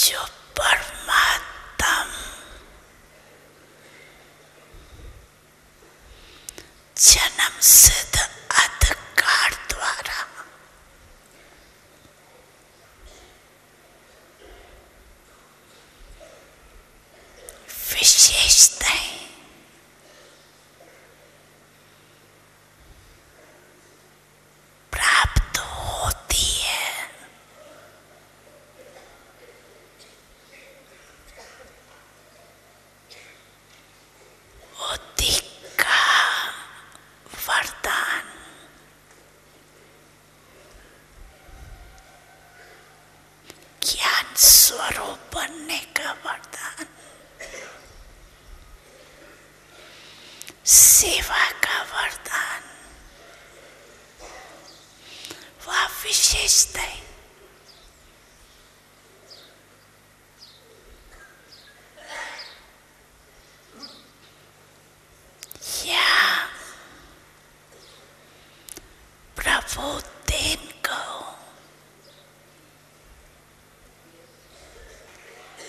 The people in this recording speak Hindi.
जो परमात्मा जन्म सिद्ध अधिकार द्वारा विशेषताएं प्राप्त होती है, बुद्धि का वरदान, ज्ञान स्वरूप बनने का वरदान, सेवा का वरदान, वह विशेषताएं या प्रभु